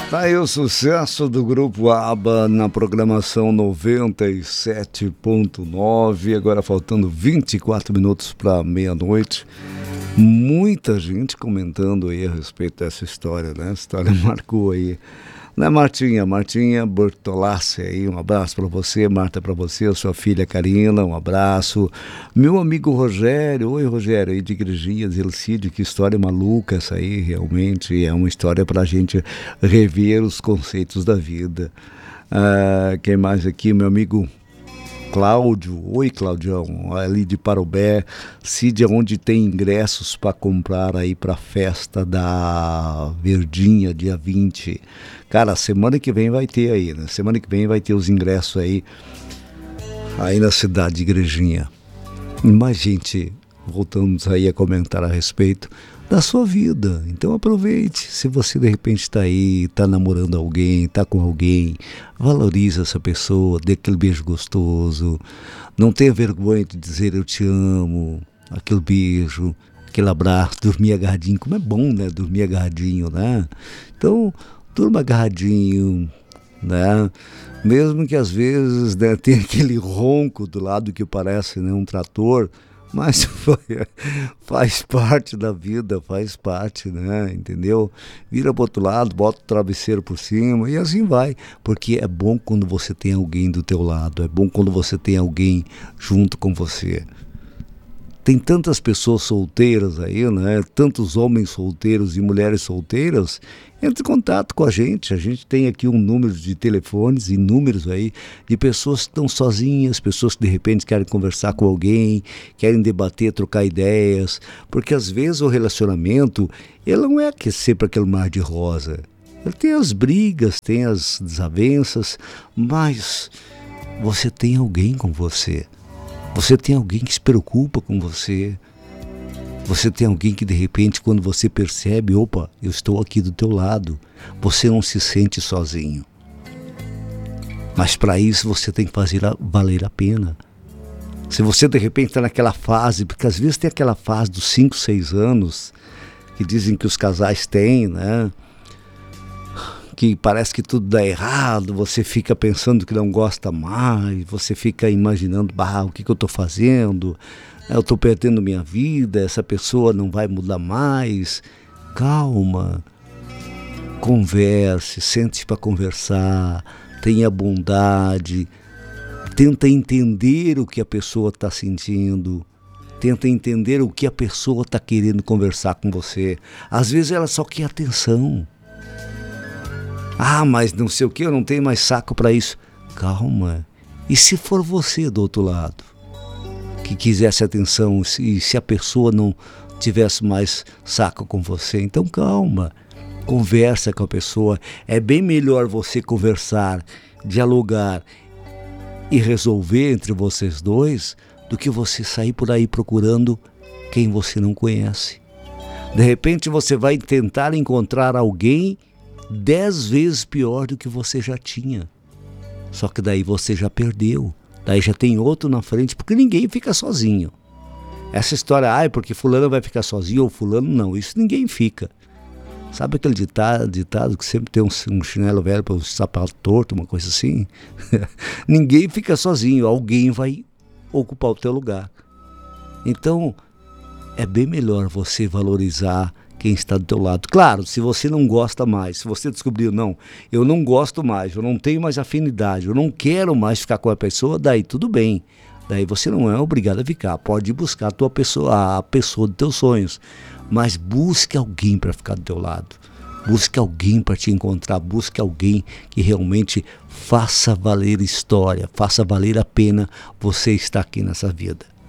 Tá aí o sucesso do grupo ABBA na programação 97.9, agora faltando 24 minutos para meia-noite. Muita gente comentando aí a respeito dessa história, né? A história marcou aí, né, Martinha? Martinha Bortolassi aí, um abraço para você, Marta, para você, a sua filha Karina, um abraço. Meu amigo Rogério, oi Rogério, aí de Igrejinha, Elcídio, que história maluca essa aí, realmente é uma história para a gente rever os conceitos da vida. Quem mais aqui? Meu amigo Cláudio, oi Claudião, ali de Parobé, Cid, onde tem ingressos para comprar aí para a festa da Verdinha, dia 20. Cara, semana que vem vai ter aí, né? Semana que vem vai ter os ingressos aí na cidade de Igrejinha. Mas, gente, voltamos aí a comentar a respeito da sua vida. Então aproveite, se você de repente está aí, está namorando alguém, está com alguém, valorize essa pessoa, dê aquele beijo gostoso, não tenha vergonha de dizer eu te amo, aquele beijo, aquele abraço, dormir agarradinho, como é bom, né, dormir agarradinho, né? Então, durma agarradinho, né? Mesmo que às vezes, né, tenha aquele ronco do lado que parece, né, um trator, mas faz parte da vida, faz parte, né, entendeu? Vira pro outro lado, bota o travesseiro por cima e assim vai, porque é bom quando você tem alguém do teu lado, é bom quando você tem alguém junto com você. Tem tantas pessoas solteiras aí, né? Tantos homens solteiros e mulheres solteiras. Entre em contato com a gente tem aqui um número de telefones e números aí de pessoas que estão sozinhas, pessoas que de repente querem conversar com alguém, querem debater, trocar ideias, porque às vezes o relacionamento, ele não é sempre aquele mar de rosa. Ele tem as brigas, tem as desavenças, mas você tem alguém com você. Você tem alguém que se preocupa com você. Você tem alguém que de repente, quando você percebe, opa, eu estou aqui do teu lado, você não se sente sozinho. Mas para isso você tem que fazer valer a pena. Se você de repente está naquela fase, porque às vezes tem aquela fase dos 5, 6 anos, que dizem que os casais têm, né? Que parece que tudo dá errado, você fica pensando que não gosta mais, você fica imaginando, o que eu estou fazendo, eu estou perdendo minha vida, essa pessoa não vai mudar mais. Calma, converse, sente-se para conversar, tenha bondade, tenta entender o que a pessoa está sentindo, tenta entender o que a pessoa está querendo conversar com você. Às vezes ela só quer atenção. Mas não sei o que, eu não tenho mais saco para isso. Calma. E se for você do outro lado, que quisesse atenção, e se a pessoa não tivesse mais saco com você, então calma. Conversa com a pessoa. É bem melhor você conversar, dialogar e resolver entre vocês dois, do que você sair por aí procurando quem você não conhece. De repente você vai tentar encontrar alguém 10 vezes pior do que você já tinha. Só que daí você já perdeu. Daí já tem outro na frente, porque ninguém fica sozinho. Essa história, porque fulano vai ficar sozinho ou fulano não, isso ninguém fica. Sabe aquele ditado que sempre tem um chinelo velho para um sapato torto, uma coisa assim? Ninguém fica sozinho, alguém vai ocupar o teu lugar. Então, é bem melhor você valorizar quem está do teu lado. Claro, se você não gosta mais, se você descobriu, não, eu não gosto mais, eu não tenho mais afinidade, eu não quero mais ficar com a pessoa, daí tudo bem. Daí você não é obrigado a ficar, pode buscar a pessoa dos teus sonhos, mas busque alguém para ficar do teu lado. Busque alguém para te encontrar, busque alguém que realmente faça valer a história, faça valer a pena você estar aqui nessa vida.